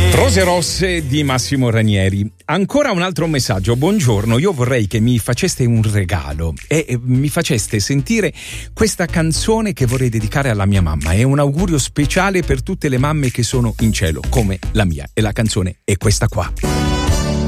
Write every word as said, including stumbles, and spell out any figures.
Rose rosse di Massimo Ranieri. Ancora un altro messaggio. Buongiorno, io vorrei che mi faceste un regalo e mi faceste sentire questa canzone che vorrei dedicare alla mia mamma. È un augurio speciale per tutte le mamme che sono in cielo come la mia, e la canzone è questa qua.